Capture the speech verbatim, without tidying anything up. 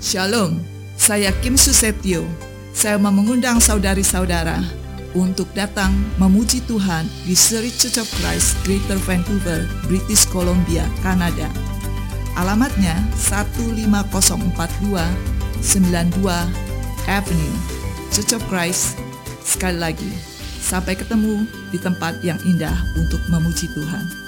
Shalom, saya Kim Susetio. Saya mau mengundang saudari-saudara untuk datang memuji Tuhan di Seri Church of Christ, Greater Vancouver, British Columbia, Kanada. Alamatnya satu lima nol empat dua sembilan dua Avenue, Church of Christ. Sekali lagi, sampai ketemu di tempat yang indah untuk memuji Tuhan.